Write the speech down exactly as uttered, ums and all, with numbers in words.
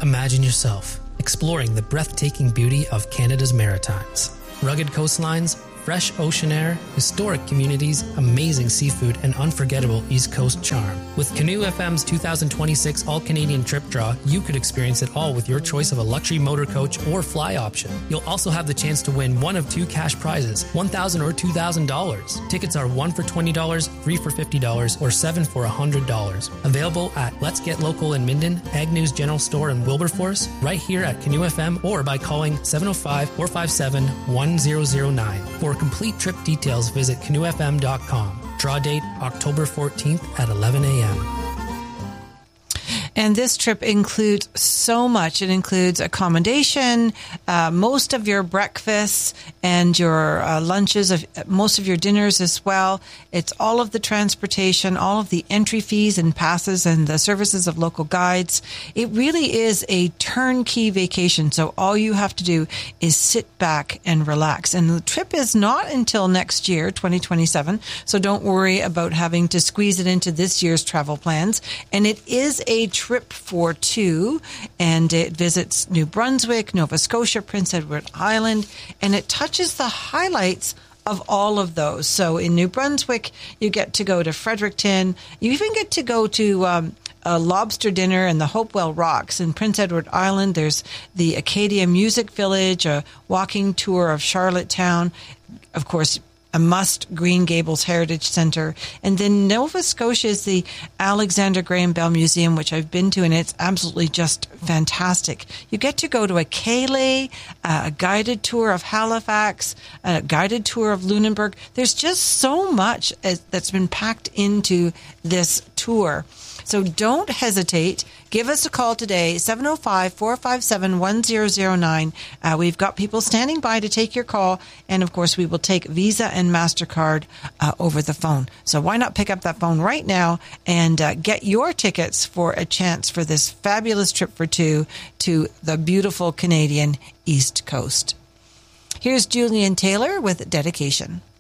Imagine yourself exploring the breathtaking beauty of Canada's Maritimes. Rugged coastlines, fresh ocean air, historic communities, amazing seafood, and unforgettable East Coast charm. With Canoe F M's two thousand twenty-six All-Canadian Trip Draw, you could experience it all with your choice of a luxury motor coach or fly option. You'll also have the chance to win one of two cash prizes, one thousand dollars or two thousand dollars. Tickets are one for twenty dollars, three for fifty dollars, or seven for one hundred dollars. Available at Let's Get Local in Minden, Agnew's General Store in Wilberforce, right here at Canoe F M, or by calling seven oh five, four five seven, one zero zero nine. For complete trip details, visit canoe f m dot com. Draw date October fourteenth at eleven a.m. And this trip includes so much. It includes accommodation, uh, most of your breakfasts and your uh, lunches, of most of your dinners as well. It's all of the transportation, all of the entry fees and passes and the services of local guides. It really is a turnkey vacation. So all you have to do is sit back and relax. And the trip is not until next year, twenty twenty-seven. So don't worry about having to squeeze it into this year's travel plans. And it is a trip for two, and it visits New Brunswick, Nova Scotia, Prince Edward Island, and it touches the highlights of all of those. So in New Brunswick, you get to go to Fredericton. You even get to go to um, a lobster dinner in the Hopewell Rocks. In Prince Edward Island, there's the Acadia Music Village, a walking tour of Charlottetown. Of course, a must Green Gables Heritage Centre. And then Nova Scotia is the Alexander Graham Bell Museum, which I've been to, and it's absolutely just fantastic. You get to go to a Calais, uh, a guided tour of Halifax, a guided tour of Lunenburg. There's just so much as, that's been packed into this tour. So don't hesitate. Give us a call today, seven oh five, four five seven, one zero zero nine. Uh, we've got people standing by to take your call. And, of course, we will take Visa and MasterCard uh, over the phone. So why not pick up that phone right now and uh, get your tickets for a chance for this fabulous trip for two to the beautiful Canadian East Coast. Here's Julian Taylor with Dedication.